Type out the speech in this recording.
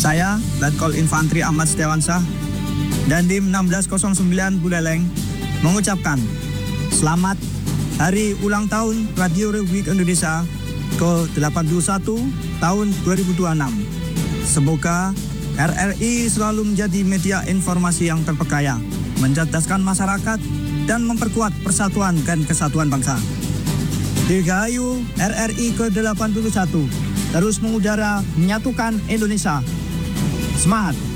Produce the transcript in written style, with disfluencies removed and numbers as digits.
Saya, Letkol Infantri Ahmad Setiawansah, dan Dim 1609 Buleleng mengucapkan selamat Hari Ulang Tahun Radio Republik Indonesia ke-81 tahun 2026. Semoga RRI selalu menjadi media informasi yang terpercaya, mencerdaskan masyarakat, dan memperkuat persatuan dan kesatuan bangsa. Dirgahayu RRI ke-81, terus mengudara menyatukan Indonesia. Semangat!